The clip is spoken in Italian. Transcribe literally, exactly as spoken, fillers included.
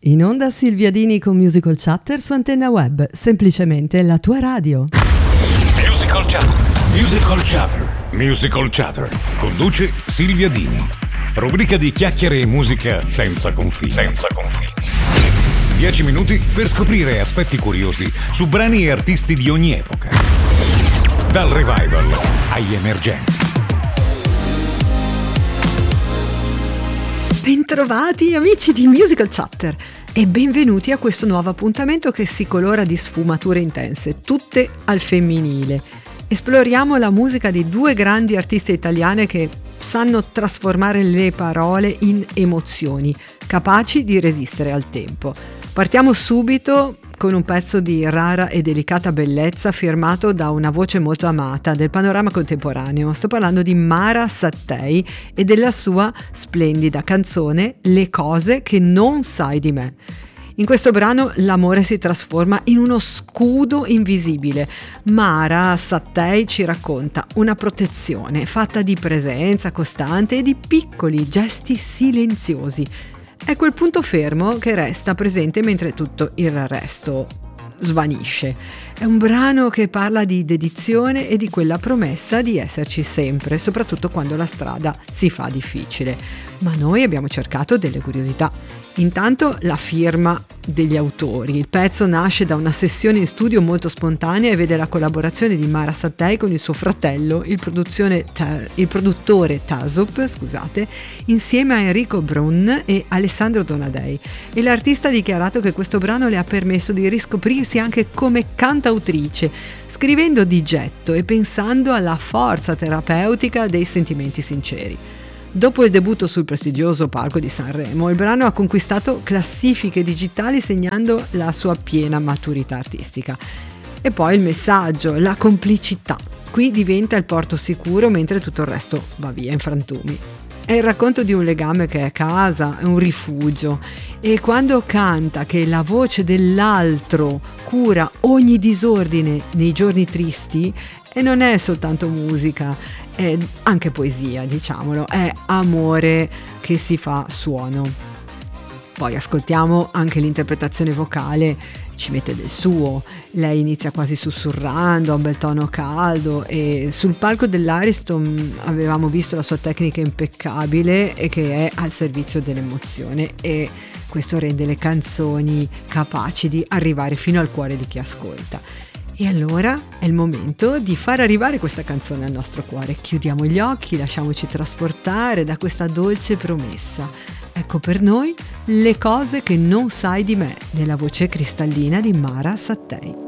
In onda Silvia Dini con Musical Chatter su Antenna Web, semplicemente la tua radio. Musical Chatter, Musical Chatter, Musical Chatter. Conduce Silvia Dini. Rubrica di chiacchiere e musica senza confini. Senza confini. Dieci minuti per scoprire aspetti curiosi su brani e artisti di ogni epoca. Dal revival agli emergenti. Bentrovati amici di Musical Chatter e benvenuti a questo nuovo appuntamento che si colora di sfumature intense, tutte al femminile. Esploriamo la musica di due grandi artiste italiane che sanno trasformare le parole in emozioni, capaci di resistere al tempo. Partiamo subito con un pezzo di rara e delicata bellezza firmato da una voce molto amata del panorama contemporaneo. Sto parlando di Mara Sattei e della sua splendida canzone Le cose che non sai di me. In questo brano l'amore si trasforma in uno scudo invisibile. Mara Sattei ci racconta una protezione fatta di presenza costante e di piccoli gesti silenziosi. È quel punto fermo che resta presente mentre tutto il resto svanisce. È un brano che parla di dedizione e di quella promessa di esserci sempre, soprattutto quando la strada si fa difficile. Ma noi abbiamo cercato delle curiosità. Intanto la firma degli autori. Il pezzo nasce da una sessione in studio molto spontanea e vede la collaborazione di Mara Sattei con il suo fratello, il, produzione, il produttore Tasop, scusate, insieme a Enrico Brun e Alessandro Donadei. E l'artista ha dichiarato che questo brano le ha permesso di riscoprirsi anche come cantautrice, scrivendo di getto e pensando alla forza terapeutica dei sentimenti sinceri. Dopo il debutto sul prestigioso palco di Sanremo, il brano ha conquistato classifiche digitali segnando la sua piena maturità artistica. E poi il messaggio, la complicità. Qui diventa il porto sicuro mentre tutto il resto va via in frantumi. È il racconto di un legame che è casa, è un rifugio. E quando canta che la voce dell'altro cura ogni disordine nei giorni tristi, e non è soltanto musica, è anche poesia, diciamolo, è amore che si fa suono. Poi ascoltiamo anche l'interpretazione vocale, ci mette del suo. Lei inizia quasi sussurrando, ha un bel tono caldo e sul palco dell'Ariston avevamo visto la sua tecnica impeccabile e che è al servizio dell'emozione, e questo rende le canzoni capaci di arrivare fino al cuore di chi ascolta. E allora è il momento di far arrivare questa canzone al nostro cuore. Chiudiamo gli occhi, lasciamoci trasportare da questa dolce promessa. Ecco per noi Le cose che non sai di me, nella voce cristallina di Mara Sattei.